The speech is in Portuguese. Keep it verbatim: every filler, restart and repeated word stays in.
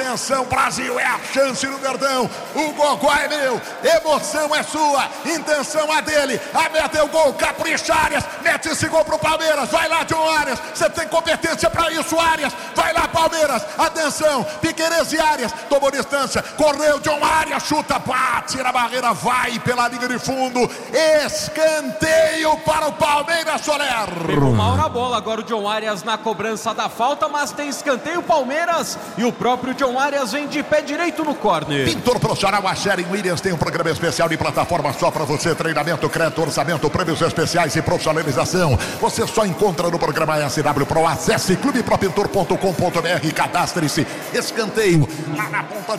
Atenção, Brasil, é a chance do Verdão. O Gogó é meu, emoção é sua, intenção é dele. A meta é o gol, capricha Arias, mete esse gol pro Palmeiras. Vai lá, John Arias, você tem competência pra isso, Arias. Vai lá, Palmeiras, atenção, Piquerez e Arias, tomou distância, correu, John Arias, chuta, pá, tira a barreira, vai pela linha de fundo. Escanteio para o Palmeiras, Soler. Pegou mal na bola, agora o John Arias na cobrança da falta, mas tem escanteio Palmeiras e o próprio John Arias vem de pé direito no córner. Pintor profissional, a Sharon Williams tem um programa especial de plataforma só para você, treinamento, crédito, orçamento, prêmios especiais e profissionalização. Você só encontra no programa S W Pro. Acesse clube pro pintor ponto com ponto br e cadastre-se. Escanteio lá na ponta